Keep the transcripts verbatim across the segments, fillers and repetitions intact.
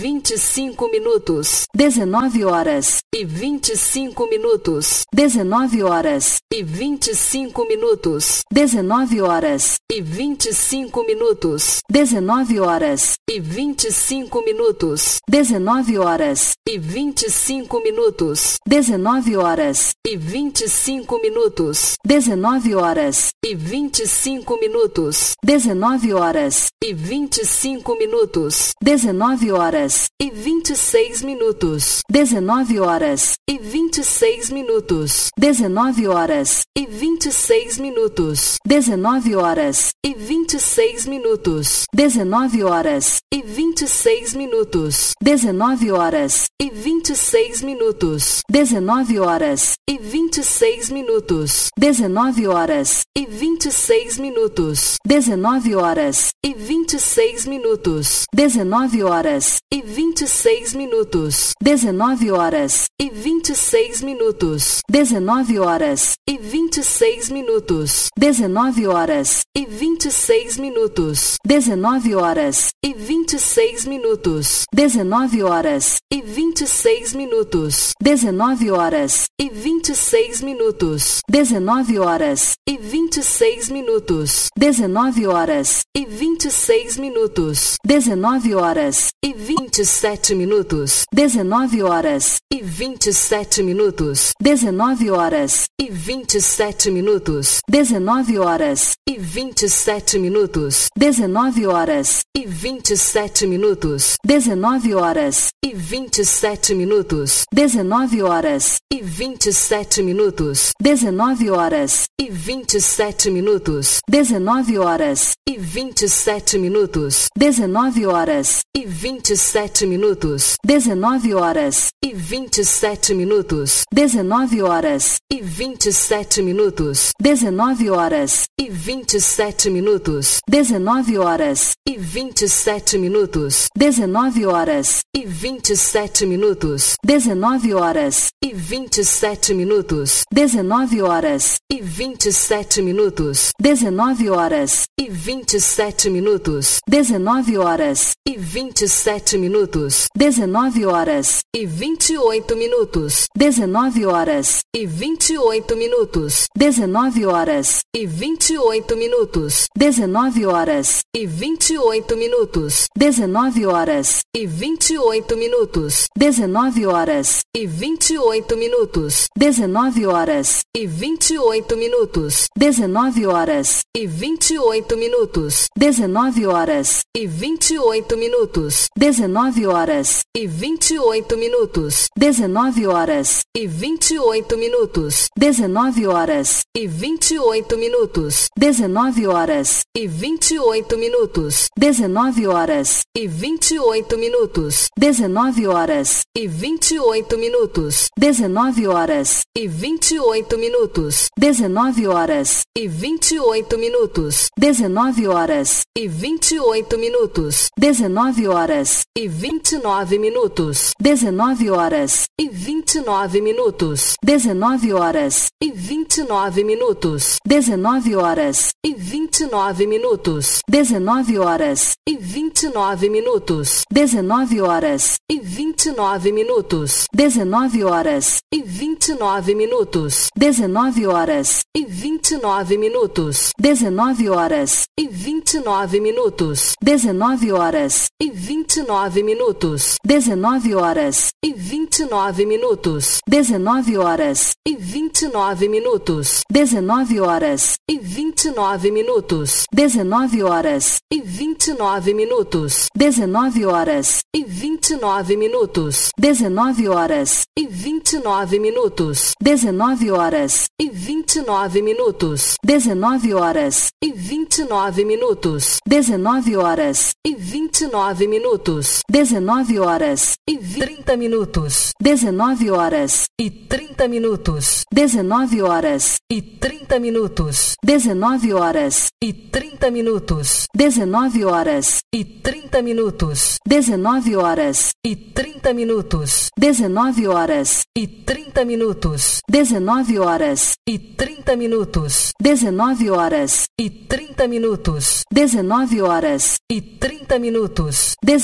vinte e cinco minutos. Dezenove horas e vinte e cinco minutos. Dezenove horas e vinte e cinco minutos. Dezenove horas e vinte e cinco minutos. Dezenove horas e vinte e cinco minutos. Dezenove horas e vinte e cinco minutos. Dezenove horas e vinte e cinco minutos. Dezenove horas e vinte e cinco minutos. Dezenove horas e vinte e cinco minutos. Dezenove horas e vinte e seis minutos. Dezenove horas e vinte e seis minutos. Dezenove horas e vinte e seis minutos. Dezenove horas e vinte e seis minutos. Dezenove horas e vinte e seis minutos. Dezenove horas e vinte e seis minutos. Dezenove horas e vinte e seis minutos. Dezenove horas e vinte e seis minutos. Dezenove horas e vinte e seis minutos. Dezenove horas e vinte e seis minutos. Dezenove horas e vinte e seis minutos. Dezenove horas e vinte e seis minutos. Dezenove horas e vinte e seis minutos. Dezenove horas e vinte e seis minutos. Dezenove horas e vinte e seis minutos. Dezenove horas e vinte e seis minutos. Dezenove horas e vinte e seis minutos. Dezenove horas e vinte e seis minutos. Dezenove horas e vinte e sete minutos. Dezenove horas e vinte e sete minutos. Dezenove horas e vinte e sete minutos. Dezenove horas e vinte e sete minutos. Dezenove horas e vinte e sete minutos. Dezenove horas e vinte e sete minutos. Dezenove horas e vinte e sete minutos. Dezenove horas e vinte e sete minutos. Dezenove horas e vinte e sete minutos. Dezenove horas e vinte e sete minutos. Dezenove horas e vinte e sete minutos. Dezenove horas e vinte e sete minutos. Dezenove horas e vinte e sete minutos. Dezenove horas e vinte e sete minutos. Dezenove horas e vinte e sete minutos. Dezenove horas e vinte e sete minutos. Dezenove horas e vinte e sete minutos. Dezenove horas e vinte e sete minutos. Dezenove horas e vinte e sete minutos. Dezenove horas e vinte e oito minutos. Dezenove horas e vinte e oito minutos. Dezenove horas e vinte e oito minutos. Dezenove horas e vinte e oito minutos. Dezenove horas e vinte e oito minutos. Dezenove horas e vinte e oito minutos. Dezenove horas e vinte e oito minutos. Dezenove horas e vinte e oito minutos. Dezenove horas e vinte e oito minutos. Dezenove horas e vinte e oito minutos. Dezenove horas e vinte e oito minutos. Dezenove horas e vinte e oito minutos. Dezenove horas e vinte e oito minutos. Dezenove horas e vinte e oito minutos. Dezenove horas e vinte e oito minutos. Dezenove horas e vinte e oito minutos. Dezenove horas e vinte e oito minutos. Dezenove horas e vinte e oito minutos. Dezenove horas e vinte e nove minutos. Dezenove horas e vinte e nove minutos. Dezenove horas e vinte e nove minutos. Dezenove horas e vinte e nove minutos. Dezenove horas e vinte e nove minutos. Dezenove horas e vinte e nove minutos. Dezenove horas e vinte e nove minutos. Dezenove horas e vinte e nove minutos. Dezenove horas e vinte e nove minutos. Dezenove horas e vinte e nove minutos. Dezenove horas e vinte e nove minutos. Dezenove horas e vinte e nove minutos. Dezenove horas e vinte e nove minutos. Dezenove horas e vinte e nove minutos. Dezenove horas e vinte e nove minutos. Dezenove horas e vinte e nove minutos. Dezenove horas e vinte e nove minutos. Dezenove horas e vinte e nove minutos. Dezenove horas e vinte e nove minutos. Dezenove horas e trinta minutos. Dezenove horas e trinta minutos. Dezenove horas e trinta minutos. Dezenove horas e trinta minutos. Dezenove horas e trinta minutos. Dezenove horas e trinta minutos. Dezenove horas e trinta minutos. Dezenove horas e trinta minutos. Dezenove horas e trinta minutos. Dezenove horas e trinta minutos. Dezenove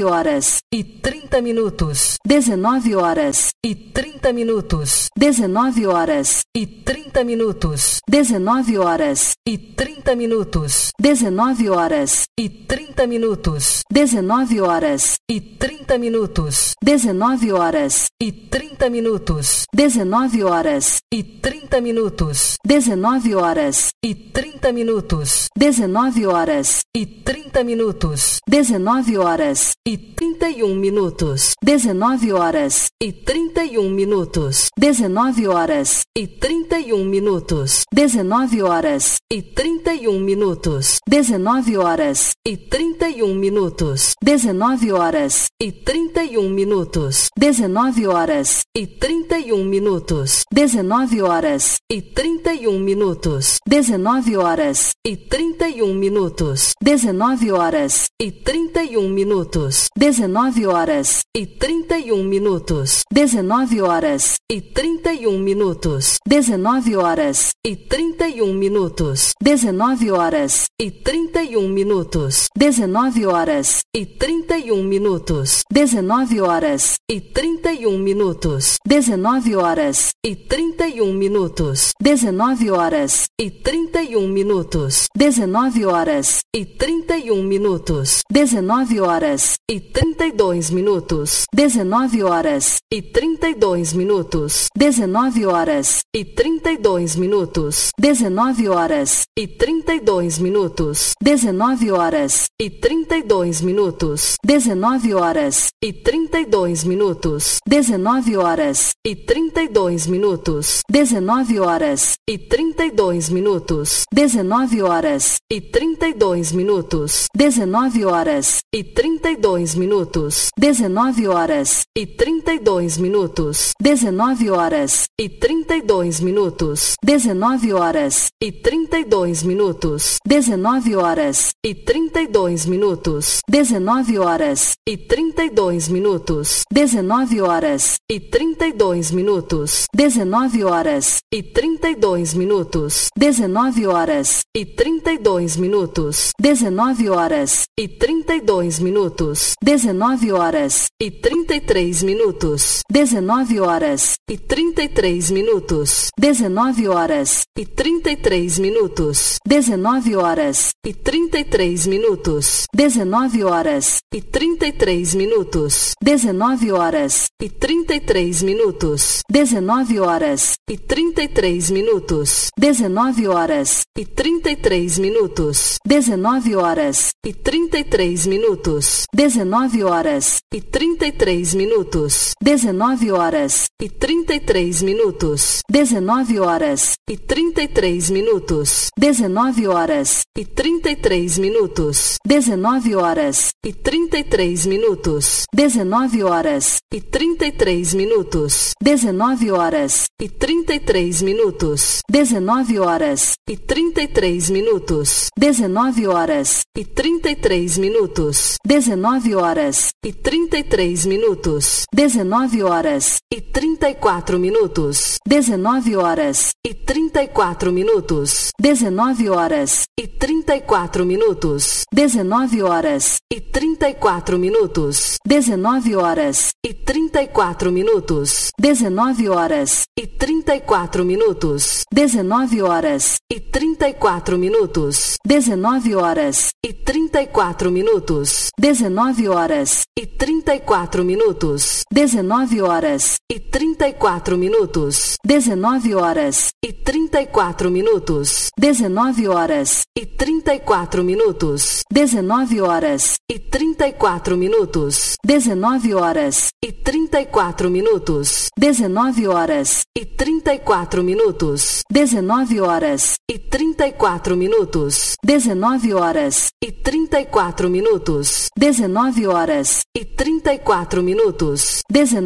dezenove horas e trinta minutos, dezenove horas e trinta minutos, dezenove horas e trinta minutos, dezenove horas e trinta minutos, dezenove horas e trinta minutos, dezenove horas e trinta minutos, dezenove horas e trinta minutos, dezenove horas e trinta minutos, dezenove horas e trinta minutos, dezenove horas e trinta minutos, dezenove horas e trinta e um minutos, dezenove horas e trinta e um minutos, dezenove horas e trinta e um minutos, dezenove horas e trinta e um minutos, dezenove horas e trinta e um minutos, dezenove horas e trinta e um minutos, dezenove horas e trinta e um minutos, dezenove horas e trinta e um minutos, dezenove horas e trinta e um minutos, dezenove horas e trinta e um minutos, dezenove horas e trinta e um minutos, dezenove horas e trinta e um minutos, dezenove horas e trinta e um minutos, dezenove horas e trinta e um minutos, dezenove horas e trinta e um minutos, dezenove horas e trinta e um minutos, dezenove horas e trinta e um minutos, dezenove horas e trinta e um minutos, dezenove horas e trinta e um minutos, dezenove horas e trinta e dois minutos, dezenove horas e trinta e dois minutos, dezenove horas e trinta e dois minutos, dezenove horas e trinta e dois minutos, dezenove horas e trinta e dois minutos, dezenove horas e trinta e dois minutos, dezenove horas e trinta e dois minutos, dezenove horas e trinta e dois minutos, dezenove horas e trinta e dois minutos, dezenove horas e trinta e dois minutos, dezenove horas e trinta e dois minutos, dezenove horas e trinta e dois minutos, dezenove horas e trinta e dois minutos, dezenove horas e trinta e dois minutos, dezenove horas e trinta e dois minutos, dezenove horas e trinta e dois minutos, dezenove horas e trinta e dois minutos, dezenove horas e trinta e dois minutos, dezenove horas e trinta e dois minutos, dezenove horas e trinta e três minutos, dezenove horas e trinta e três minutos, dezenove horas e trinta e três minutos, dezenove horas e trinta e três minutos, dezenove horas e trinta e três minutos, dezenove horas e trinta e três minutos, dezenove horas e trinta e três minutos, dezenove horas e trinta e três minutos, dezenove horas e trinta e três minutos, dezenove horas e trinta e três minutos, dezenove horas e trinta e três minutos, dezenove horas e trinta e três minutos, dezenove horas e trinta e três minutos, dezenove horas e trinta e três minutos, dezenove horas e trinta e três minutos, dezenove horas e trinta e três minutos, dezenove horas e trinta e três minutos, dezenove horas e trinta e três minutos, dezenove horas e trinta e três minutos, dezenove horas e trinta e quatro minutos, dezenove horas e trinta e quatro minutos, dezenove horas e trinta e quatro minutos, dezenove horas e trinta e quatro minutos, dezenove horas e trinta e quatro minutos, dezenove horas e trinta e quatro minutos, dezenove horas e trinta e quatro minutos, dezenove horas e trinta e quatro minutos, dezenove horas e trinta e quatro minutos, dezenove horas e trinta e quatro minutos, dezenove horas e trinta e quatro minutos, dezenove horas e trinta e quatro minutos, dezenove horas e trinta e quatro minutos, dezenove horas e trinta e quatro minutos, dezenove horas e trinta e quatro minutos, dezenove horas e trinta e quatro minutos, dezenove horas e trinta e quatro minutos, dezenove horas e trinta e quatro minutos, dezenove horas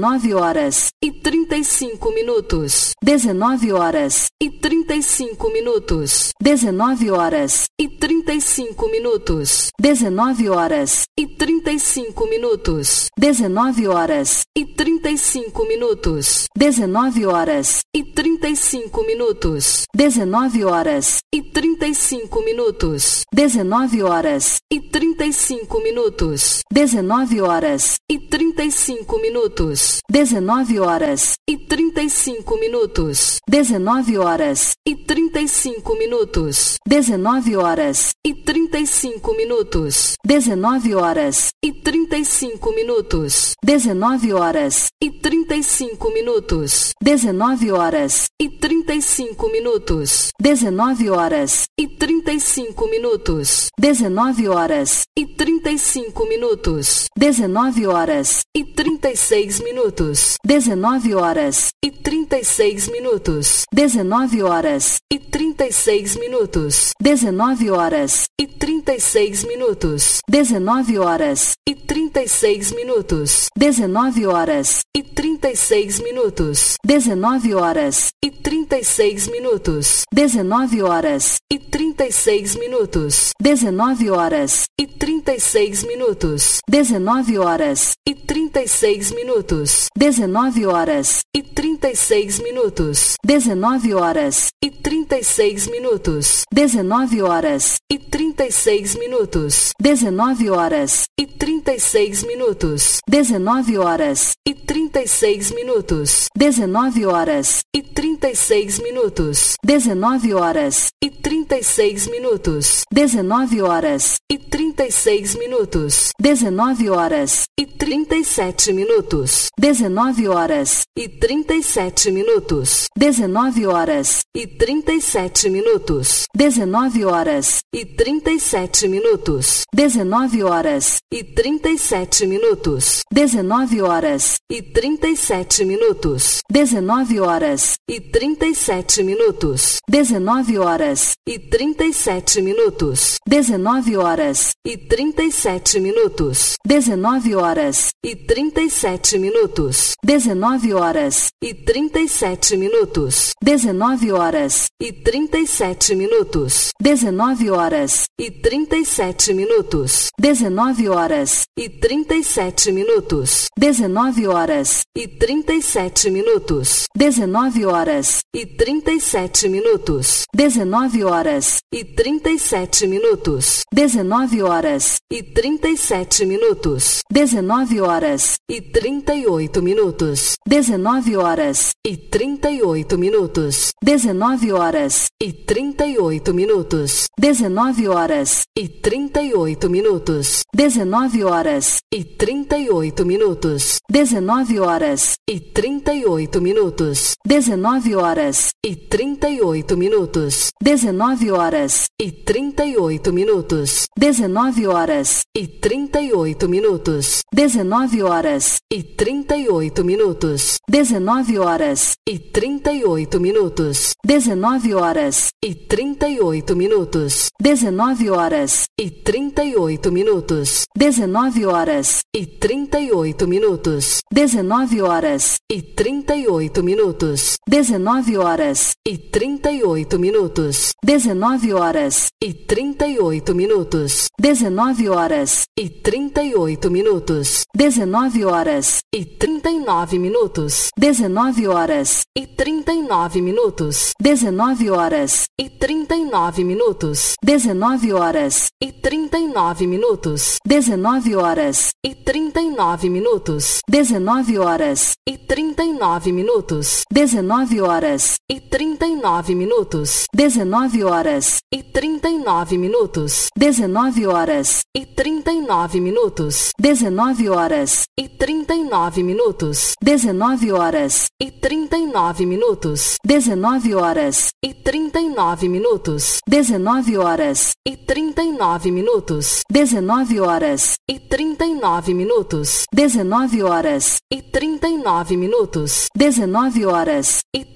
horas e trinta e cinco minutos. Dezenove horas e trinta e cinco minutos. Dezenove horas e trinta e cinco minutos. Dezenove horas e trinta e cinco minutos. Dezenove horas e trinta e cinco minutos. Dezenove horas e trinta e cinco minutos. Dezenove horas e trinta e cinco minutos. Dezenove horas e trinta e cinco minutos. Dezenove horas e trinta e cinco minutos. Dezenove horas e trinta e cinco minutos. Dezenove horas e trinta e cinco minutos. Dezenove horas e trinta e cinco minutos. Dezenove horas e trinta e cinco minutos. Dezenove horas e trinta e cinco minutos. Dezenove horas e trinta e cinco minutos. Dezenove horas e trinta e cinco minutos. Dezenove horas e trinta e cinco minutos. Dezenove horas e trinta e seis minutos. Dezenove horas e trinta e seis minutos. Dezenove horas e trinta e seis minutos. Dezenove horas e trinta e seis minutos. Dezenove horas e trinta e seis minutos. Dezenove horas e trinta e seis minutos. Dezenove horas e trinta e seis minutos. Dezenove horas e trinta e seis minutos. Dezenove horas e trinta e seis minutos. Dezenove horas e trinta e seis minutos. Dezenove horas e trinta e seis minutos. Dezenove horas e trinta e seis minutos. Dezenove horas e trinta e seis minutos. Dezenove horas e trinta e seis minutos. Dezenove horas e trinta e seis minutos. Dezenove horas e trinta e seis minutos. Dezenove horas e trinta e seis minutos. Dezenove horas e trinta e seis minutos. Dezenove horas e trinta e sete minutos. Dezenove horas e trinta e sete minutos. Dezenove horas e trinta e sete minutos. Dezenove horas e trinta e sete minutos. Dezenove horas e trinta e sete minutos. Dezenove horas e trinta e sete minutos. Dezenove horas e trinta e sete minutos. Dezenove horas e trinta e sete minutos. Dezenove horas e trinta e sete minutos. Dezenove horas e trinta e sete minutos. Dezenove horas e trinta e sete minutos. Dezenove horas e trinta e sete minutos. Dezenove horas e trinta e sete minutos. Dezenove horas e trinta e sete minutos. Dezenove horas e trinta e sete minutos. Dezenove horas e trinta e sete minutos. Dezenove horas e trinta e sete minutos. Dezenove horas e trinta e sete minutos. Dezenove horas e trinta e oito minutos. Dezenove horas e trinta e oito minutos. Dezenove horas e trinta e oito minutos. Dezenove horas e trinta e oito minutos. Dezenove horas e trinta e oito minutos. Dezenove horas e trinta e oito minutos. Dezenove horas e trinta e oito minutos. Dezenove horas e trinta e oito minutos. Dezenove horas e trinta e oito minutos. Dezenove horas e trinta e oito minutos. Dezenove horas e trinta e oito minutos. Dezenove horas e trinta e oito minutos. Dezenove horas e trinta e oito minutos. Dezenove horas e trinta e oito minutos. Dezenove horas e trinta e oito minutos. Dezenove horas e trinta e oito minutos. Dezenove horas e trinta e oito minutos. Dezenove horas e trinta e oito minutos. Dezenove horas e trinta e nove minutos. Dezenove horas e trinta e nove minutos. Dezenove horas e trinta e nove minutos. Dezenove horas e trinta e nove minutos. Dezenove horas e trinta e nove minutos. Dezenove horas e trinta e nove minutos. Dezenove horas e trinta e nove minutos. Dezenove horas e trinta e nove minutos. Dezenove horas e trinta e nove minutos. Dezenove horas e trinta e nove minutos. Dezenove horas e trinta e nove minutos. Dezenove horas e trinta e nove minutos. Dezenove horas e trinta e nove minutos. Dezenove horas e trinta e nove minutos. Dezenove horas e trinta e nove minutos. Dezenove horas e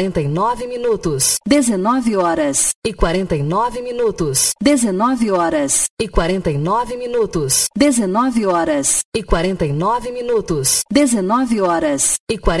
quarenta e nove minutos. Dezenove horas e quarenta e nove minutos. Dezenove horas e quarenta e nove minutos. Dezenove horas e quarenta e nove minutos. Dezenove horas e quarenta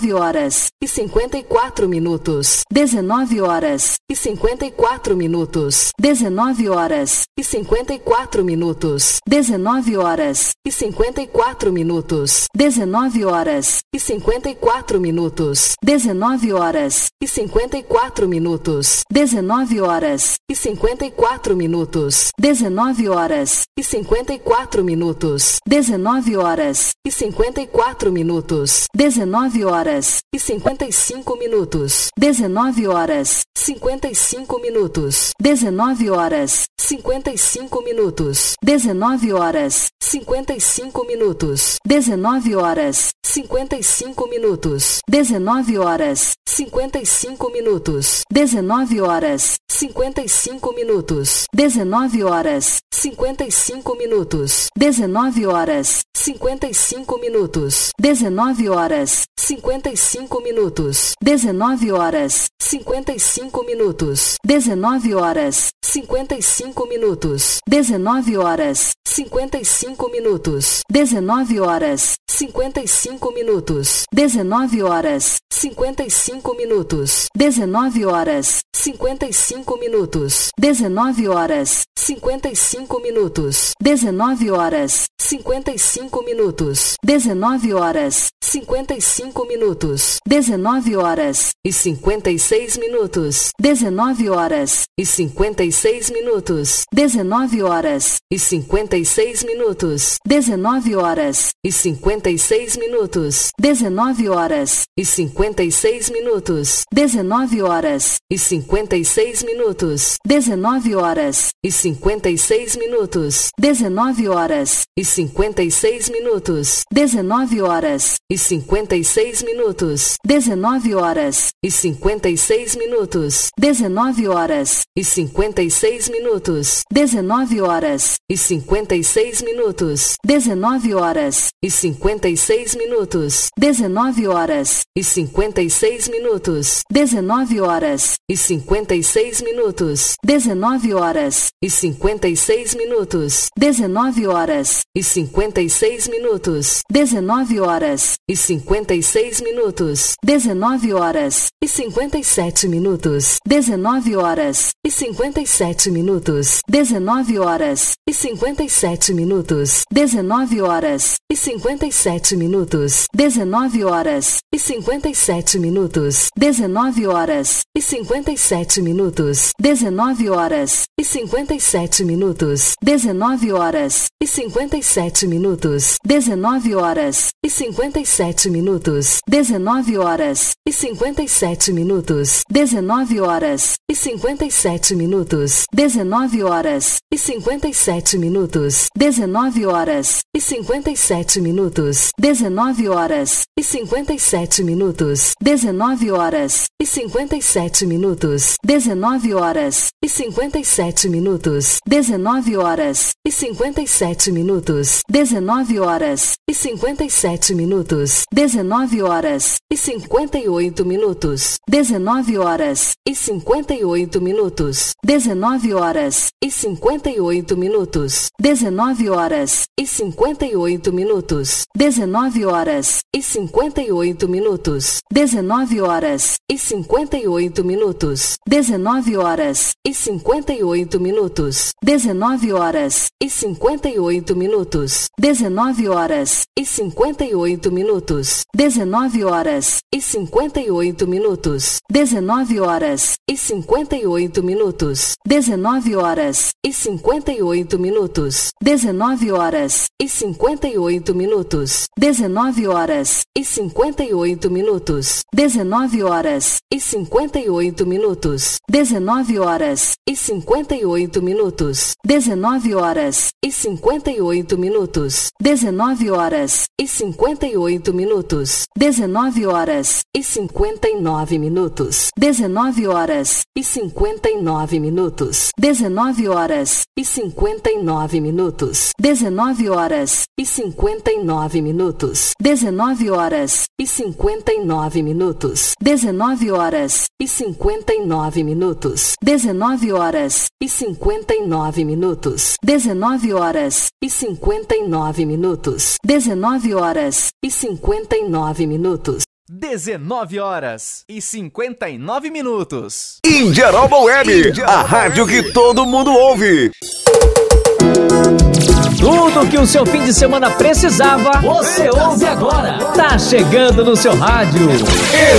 dezenove horas e cinquenta e quatro minutos, dezenove horas e cinquenta e quatro minutos, dezenove horas e cinquenta e quatro minutos, dezenove horas e cinquenta e quatro minutos, dezenove horas e cinquenta e quatro minutos, dezenove horas e cinquenta e quatro minutos, dezenove horas e cinquenta e quatro minutos, dezenove horas e cinquenta e quatro minutos, dezenove horas e cinquenta e quatro minutos, dezenove horas e cinquenta e cinco minutos, dezenove horas, cinquenta e cinco minutos, dezenove horas, cinquenta e cinco minutos, dezenove horas, cinquenta e cinco minutos, dezenove horas, cinquenta e cinco minutos, dezenove horas, cinquenta e cinco minutos, dezenove horas, cinquenta e cinco minutos, dezenove horas, cinquenta e cinco minutos, dezenove horas, cinquenta e cinco minutos, dezenove horas, cinquenta e cinco minutos, dezenove horas, cinquenta e cinco minutos, dezenove horas, cinquenta e cinco minutos, dezenove horas, cinquenta e cinco minutos, dezenove horas, cinquenta e cinco minutos, dezenove horas, cinquenta e cinco minutos, dezenove horas, cinquenta e cinco minutos, dezenove horas, cinquenta e cinco minutos, dezenove horas, cinquenta e cinco minutos, dezenove horas, cinquenta e cinco minutos, dezenove horas e cinquenta e seis minutos, dezenove horas e cinquenta e seis minutos, dezenove horas e cinquenta e seis minutos, dezenove horas e cinquenta e seis minutos, dezenove horas e cinquenta e seis minutos, dezenove horas e cinquenta e seis minutos, dezenove horas e cinquenta e seis minutos, dezenove horas e cinquenta e seis minutos, dezenove horas e cinquenta e seis minutos, dezenove horas e cinquenta e seis minutos, dezenove horas e cinquenta e seis minutos, dezenove horas e cinquenta e seis minutos, dezenove horas e cinquenta e seis minutos, dezenove horas e cinquenta e seis minutos, dezenove horas e cinquenta e seis minutos, dezenove horas e cinquenta e seis minutos, dezenove horas e cinquenta e seis minutos, dezenove horas e cinquenta e seis minutos, dezenove horas e cinquenta e sete minutos, dezenove horas e cinquenta e sete minutos, dezenove horas e cinquenta e sete minutos, dezenove horas e cinquenta e sete minutos, dezenove horas e cinquenta e sete minutos, dezenove horas e cinquenta e sete minutos, dezenove horas e cinquenta e sete minutos, dezenove horas e cinquenta e sete minutos, dezenove horas e cinquenta e sete minutos, dezenove horas e cinquenta e sete minutos, dezenove horas e cinquenta e sete minutos, dezenove horas e cinquenta e sete minutos, dezenove horas e cinquenta e sete minutos, dezenove horas e cinquenta e sete minutos, dezenove horas e cinquenta e sete minutos, dezenove horas e cinquenta e sete minutos, dezenove horas e cinquenta e sete minutos, dezenove horas e cinquenta e sete minutos, dezenove horas e cinquenta e oito minutos, dezenove horas e cinquenta e oito minutos, dezenove horas e cinquenta e oito minutos, dezenove horas e cinquenta e oito minutos, dezenove horas e cinquenta e oito minutos, dezenove horas e cinquenta e oito minutos, dezenove horas e cinquenta e oito minutos, dezenove horas e cinquenta e oito minutos, dezenove horas e cinquenta e oito minutos, dezenove horas e cinquenta e oito minutos, dezenove horas e cinquenta e oito minutos, dezenove horas e cinquenta e oito minutos, dezenove horas e cinquenta e oito minutos, dezenove horas e cinquenta e oito minutos, dezenove horas e cinquenta e oito minutos, dezenove horas e cinquenta e oito minutos, dezenove horas e cinquenta e oito minutos, dezenove horas e cinquenta e oito minutos, dezenove horas e cinquenta e nove minutos, dezenove horas e cinquenta e nove minutos, dezenove horas e cinquenta e nove minutos, dezenove horas e cinquenta e nove minutos, dezenove horas e cinquenta e nove minutos, dezenove horas e cinquenta e nove minutos, dezenove horas e cinquenta e nove minutos, dezenove horas e cinquenta e nove minutos, dezenove horas e cinquenta e nove minutos. dezenove horas e cinquenta e nove minutos. Indiaroba Web, a rádio que todo mundo ouve. Tudo que o seu fim de semana precisava, você ouve agora. Tá chegando no seu rádio